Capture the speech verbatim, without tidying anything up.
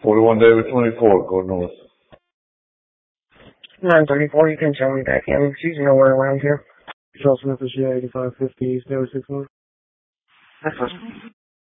forty-one David twenty-four, go north. nine thirty-four, you can tell me back in. She's nowhere around here. Charles Smith is eighty-five fifty East, David six one. That's